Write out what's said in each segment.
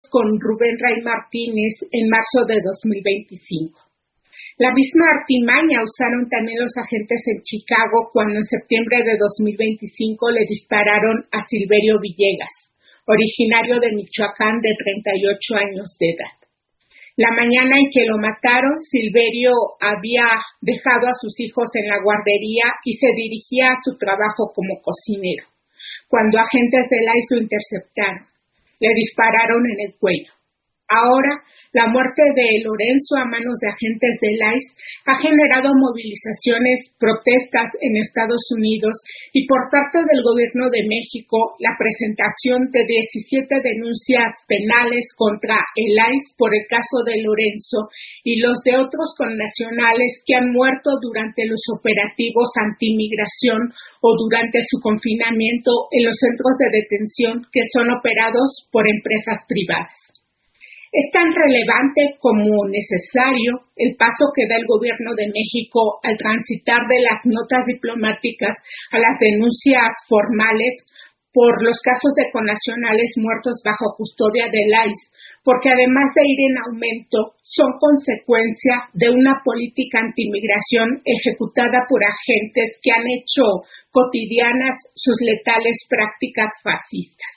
con Rubén Ray Martínez en marzo de 2025. La misma artimaña usaron también los agentes en Chicago cuando en septiembre de 2025 le dispararon a Silverio Villegas, originario de Michoacán de 38 años de edad. La mañana en que lo mataron, Silverio había dejado a sus hijos en la guardería y se dirigía a su trabajo como cocinero, cuando agentes del ICE lo interceptaron. Le dispararon en el cuello. Ahora, la muerte de Lorenzo a manos de agentes del ICE ha generado movilizaciones, protestas en Estados Unidos y por parte del Gobierno de México la presentación de 17 denuncias penales contra el ICE por el caso de Lorenzo y los de otros connacionales que han muerto durante los operativos antimigración o durante su confinamiento en los centros de detención que son operados por empresas privadas. Es tan relevante como necesario el paso que da el Gobierno de México al transitar de las notas diplomáticas a las denuncias formales por los casos de connacionales muertos bajo custodia del ICE, porque además de ir en aumento, son consecuencia de una política antimigración ejecutada por agentes que han hecho cotidianas sus letales prácticas fascistas.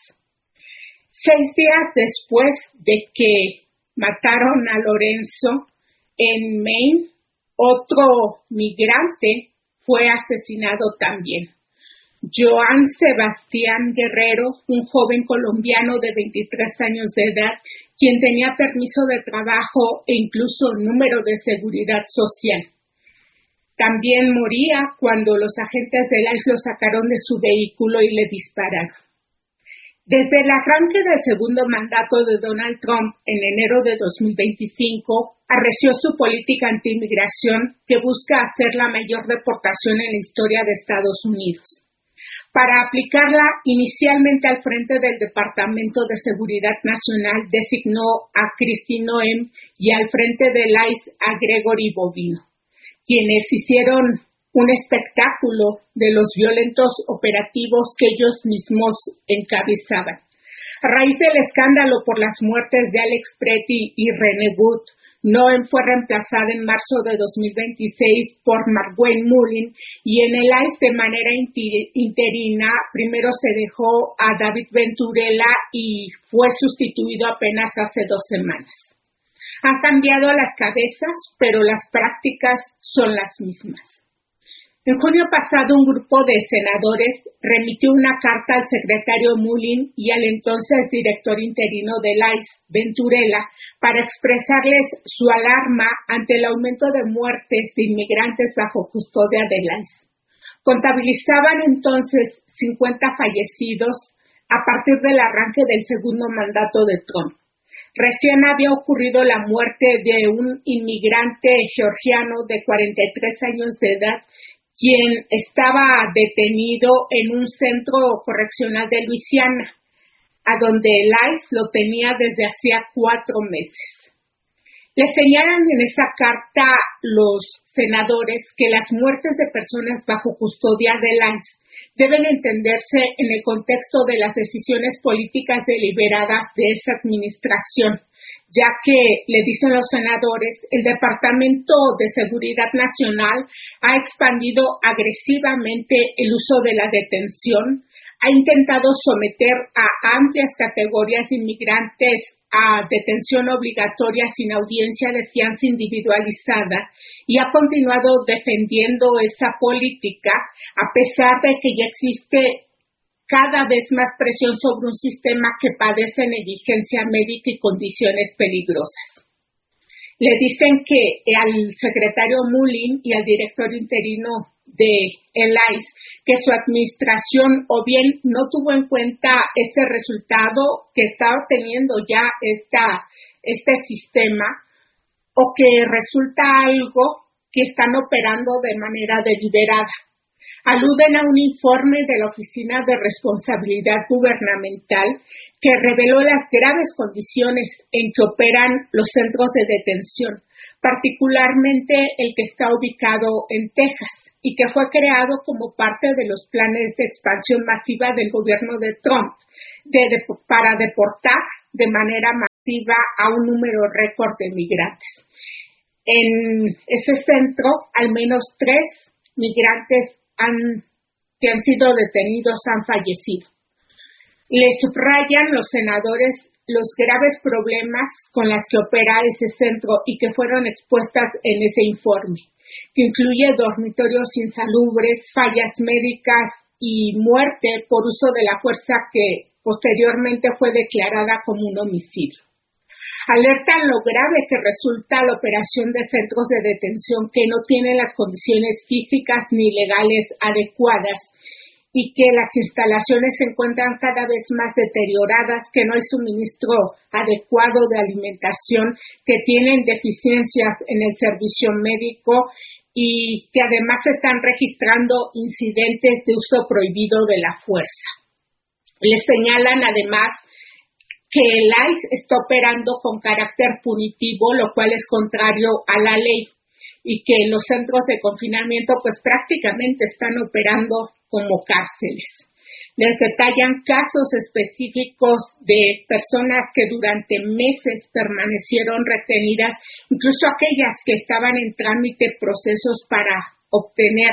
6 días después de que mataron a Lorenzo en Maine, otro migrante fue asesinado también. Joan Sebastián Guerrero, un joven colombiano de 23 años de edad, quien tenía permiso de trabajo e incluso número de seguridad social. También moría cuando los agentes del ICE lo sacaron de su vehículo y le dispararon. Desde el arranque del segundo mandato de Donald Trump en enero de 2025, arreció su política anti-inmigración que busca hacer la mayor deportación en la historia de Estados Unidos. Para aplicarla, inicialmente al frente del Departamento de Seguridad Nacional designó a Kristi Noem y al frente del ICE a Gregory Bovino, quienes hicieron un espectáculo de los violentos operativos que ellos mismos encabezaban. A raíz del escándalo por las muertes de Alex Pretty y René Wood, Noem fue reemplazada en marzo de 2026 por Margüen Mullin y en el ICE de manera interina primero se dejó a David Venturella y fue sustituido apenas hace 2 semanas. Han cambiado las cabezas, pero las prácticas son las mismas. En junio pasado, un grupo de senadores remitió una carta al secretario Mullin y al entonces director interino del ICE, Venturella, para expresarles su alarma ante el aumento de muertes de inmigrantes bajo custodia del ICE. Contabilizaban entonces 50 fallecidos a partir del arranque del segundo mandato de Trump. Recién había ocurrido la muerte de un inmigrante georgiano de 43 años de edad, quien estaba detenido en un centro correccional de Luisiana, a donde el ICE lo tenía desde hacía 4 meses. Le señalan en esa carta los senadores que las muertes de personas bajo custodia del ICE deben entenderse en el contexto de las decisiones políticas deliberadas de esa administración, ya que, le dicen los senadores, el Departamento de Seguridad Nacional ha expandido agresivamente el uso de la detención, ha intentado someter a amplias categorías de inmigrantes a detención obligatoria sin audiencia de fianza individualizada y ha continuado defendiendo esa política a pesar de que ya existe cada vez más presión sobre un sistema que padece negligencia médica y condiciones peligrosas. Le dicen que al secretario Mullin y al director interino de el ICE que su administración o bien no tuvo en cuenta ese resultado que está obteniendo ya este sistema o que resulta algo que están operando de manera deliberada. Aluden a un informe de la Oficina de Responsabilidad Gubernamental que reveló las graves condiciones en que operan los centros de detención, particularmente el que está ubicado en Texas y que fue creado como parte de los planes de expansión masiva del gobierno de Trump para deportar de manera masiva reciba a un número récord de migrantes. En ese centro, al menos 3 migrantes que han sido detenidos han fallecido. Le subrayan los senadores los graves problemas con las que opera ese centro y que fueron expuestas en ese informe, que incluye dormitorios insalubres, fallas médicas y muerte por uso de la fuerza que posteriormente fue declarada como un homicidio. Alertan lo grave que resulta la operación de centros de detención que no tienen las condiciones físicas ni legales adecuadas y que las instalaciones se encuentran cada vez más deterioradas, que no hay suministro adecuado de alimentación, que tienen deficiencias en el servicio médico y que además se están registrando incidentes de uso prohibido de la fuerza. Les señalan además que el ICE está operando con carácter punitivo, lo cual es contrario a la ley, y que los centros de confinamiento pues prácticamente están operando como cárceles. Les detallan casos específicos de personas que durante meses permanecieron retenidas, incluso aquellas que estaban en trámite procesos para obtener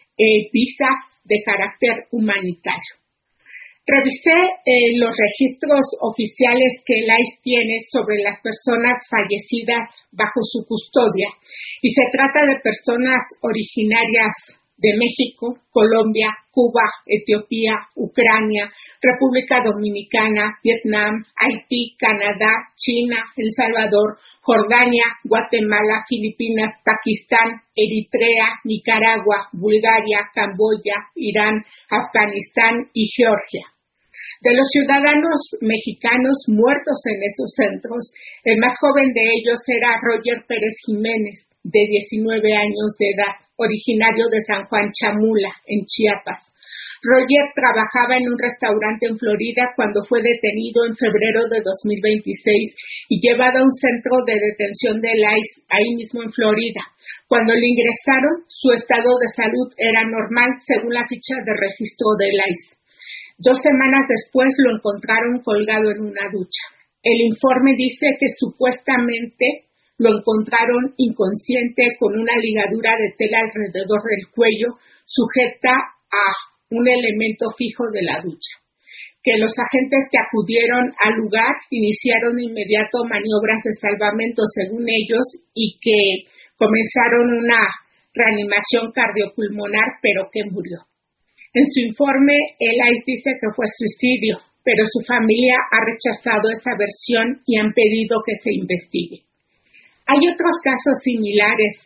visas de carácter humanitario. Revisé los registros oficiales que el ICE tiene sobre las personas fallecidas bajo su custodia y se trata de personas originarias de México, Colombia, Cuba, Etiopía, Ucrania, República Dominicana, Vietnam, Haití, Canadá, China, El Salvador, Jordania, Guatemala, Filipinas, Pakistán, Eritrea, Nicaragua, Bulgaria, Camboya, Irán, Afganistán y Georgia. De los ciudadanos mexicanos muertos en esos centros, el más joven de ellos era Roger Pérez Jiménez, de 19 años de edad, originario de San Juan Chamula, en Chiapas. Roger trabajaba en un restaurante en Florida cuando fue detenido en febrero de 2026 y llevado a un centro de detención del ICE ahí mismo en Florida. Cuando le ingresaron, su estado de salud era normal según la ficha de registro del ICE. 2 semanas después lo encontraron colgado en una ducha. El informe dice que supuestamente lo encontraron inconsciente con una ligadura de tela alrededor del cuello, sujeta a un elemento fijo de la ducha. Que los agentes que acudieron al lugar iniciaron de inmediato maniobras de salvamento según ellos y que comenzaron una reanimación cardiopulmonar, pero que murió. En su informe, el ICE dice que fue suicidio, pero su familia ha rechazado esa versión y han pedido que se investigue. Hay otros casos similares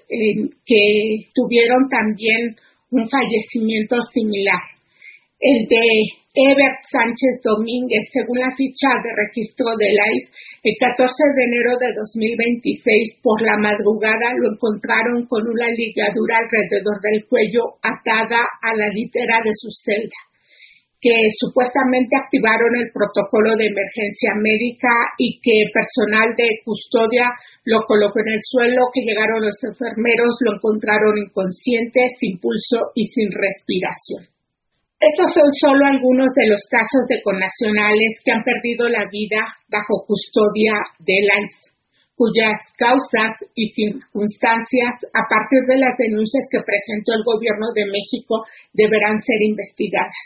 que tuvieron también un fallecimiento similar. El de Ebert Sánchez Domínguez, según la ficha de registro del ICE, el 14 de enero de 2026, por la madrugada, lo encontraron con una ligadura alrededor del cuello atada a la litera de su celda, que supuestamente activaron el protocolo de emergencia médica y que personal de custodia lo colocó en el suelo, que llegaron los enfermeros, lo encontraron inconsciente, sin pulso y sin respiración. Estos son solo algunos de los casos de connacionales que han perdido la vida bajo custodia del ICE, cuyas causas y circunstancias, a partir de las denuncias que presentó el Gobierno de México, deberán ser investigadas.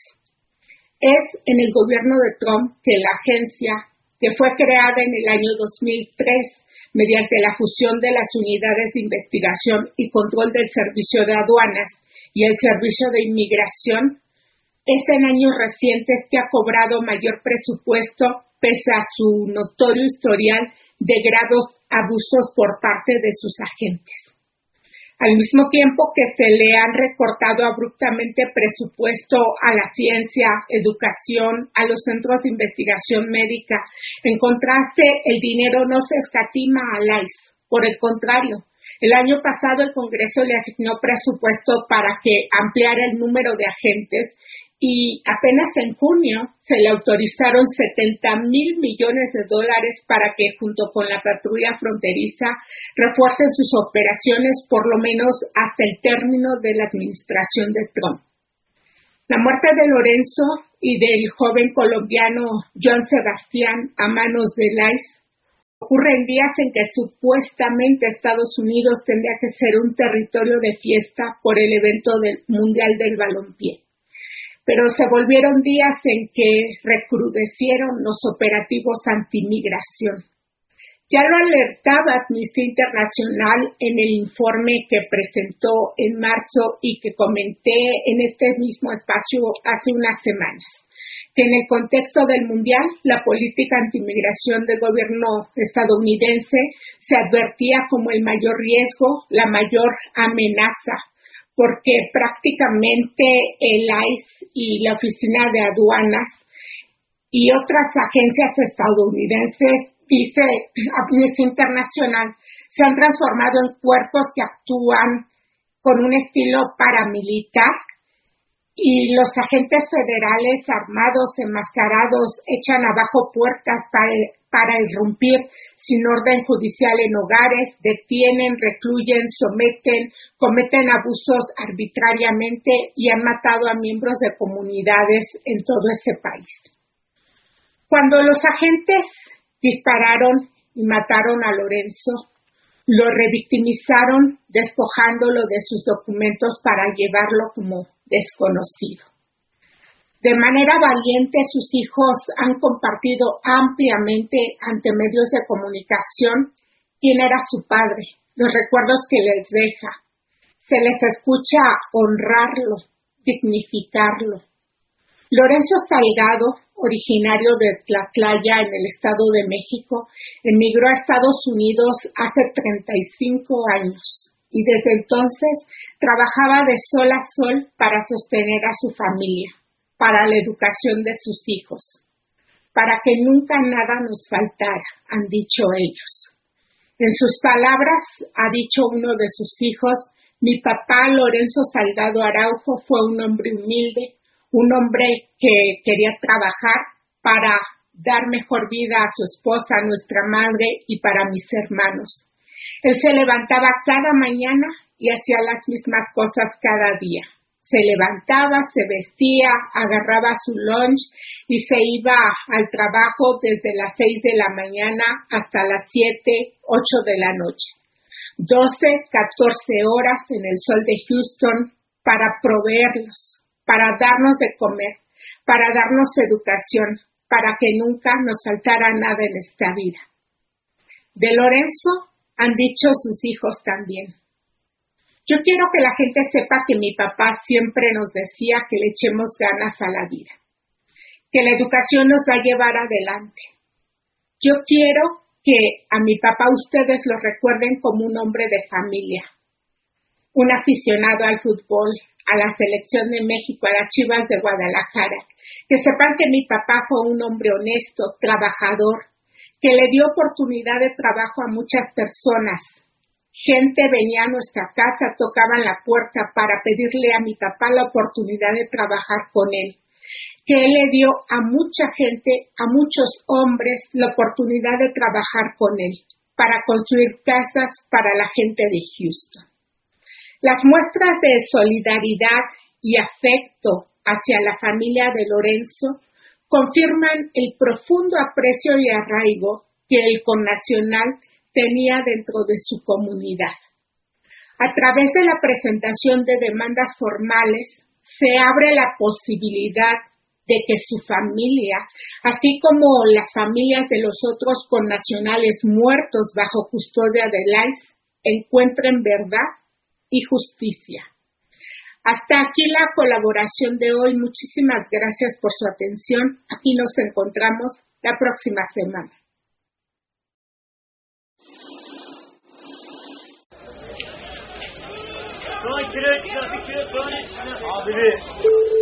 Es en el gobierno de Trump que la agencia, que fue creada en el año 2003 mediante la fusión de las unidades de investigación y control del Servicio de Aduanas y el Servicio de Inmigración, es en años recientes que ha cobrado mayor presupuesto pese a su notorio historial de graves abusos por parte de sus agentes. Al mismo tiempo que se le han recortado abruptamente presupuesto a la ciencia, educación, a los centros de investigación médica, en contraste, el dinero no se escatima al ICE. Por el contrario, el año pasado el Congreso le asignó presupuesto para que ampliara el número de agentes y apenas en junio se le autorizaron $70,000 millones para que, junto con la patrulla fronteriza, refuercen sus operaciones por lo menos hasta el término de la administración de Trump. La muerte de Lorenzo y del joven colombiano John Sebastián a manos del ICE Ocurren días en que supuestamente Estados Unidos tendría que ser un territorio de fiesta por el evento mundial del balompié. Pero se volvieron días en que recrudecieron los operativos antimigración. Ya lo alertaba Amnistía Internacional en el informe que presentó en marzo y que comenté en este mismo espacio hace unas semanas, que en el contexto del Mundial, la política antimigración del gobierno estadounidense se advertía como el mayor riesgo, la mayor amenaza, porque prácticamente el ICE y la Oficina de Aduanas y otras agencias estadounidenses, dice Amnistía Internacional, se han transformado en cuerpos que actúan con un estilo paramilitar y los agentes federales armados, enmascarados, echan abajo puertas para irrumpir sin orden judicial en hogares, detienen, recluyen, someten, cometen abusos arbitrariamente y han matado a miembros de comunidades en todo ese país. Cuando los agentes dispararon y mataron a Lorenzo, lo revictimizaron despojándolo de sus documentos para llevarlo como desconocido. De manera valiente, sus hijos han compartido ampliamente ante medios de comunicación quién era su padre, los recuerdos que les deja. Se les escucha honrarlo, dignificarlo. Lorenzo Salgado, originario de Tlatlaya, en el Estado de México, emigró a Estados Unidos hace 35 años y desde entonces trabajaba de sol a sol para sostener a su familia, para la educación de sus hijos, para que nunca nada nos faltara, han dicho ellos. En sus palabras, ha dicho uno de sus hijos, mi papá Lorenzo Salgado Araujo fue un hombre humilde, un hombre que quería trabajar para dar mejor vida a su esposa, a nuestra madre y para mis hermanos. Él se levantaba cada mañana y hacía las mismas cosas cada día. Se levantaba, se vestía, agarraba su lunch y se iba al trabajo desde las 6 de la mañana hasta las 7, 8 de la noche. 12, 14 horas en el sol de Houston para proveerlos, para darnos de comer, para darnos educación, para que nunca nos faltara nada en esta vida. De Lorenzo han dicho sus hijos también. Yo quiero que la gente sepa que mi papá siempre nos decía que le echemos ganas a la vida, que la educación nos va a llevar adelante. Yo quiero que a mi papá ustedes lo recuerden como un hombre de familia, un aficionado al fútbol, a la selección de México, a las Chivas de Guadalajara, que sepan que mi papá fue un hombre honesto, trabajador, que le dio oportunidad de trabajo a muchas personas. Gente venía a nuestra casa, tocaban la puerta para pedirle a mi papá la oportunidad de trabajar con él, que él le dio a mucha gente, a muchos hombres, la oportunidad de trabajar con él, para construir casas para la gente de Houston. Las muestras de solidaridad y afecto hacia la familia de Lorenzo confirman el profundo aprecio y arraigo que el connacional tenía dentro de su comunidad. A través de la presentación de demandas formales, se abre la posibilidad de que su familia, así como las familias de los otros connacionales muertos bajo custodia del ICE, encuentren verdad y justicia. Hasta aquí la colaboración de hoy. Muchísimas gracias por su atención. Aquí nos encontramos la próxima semana. Abi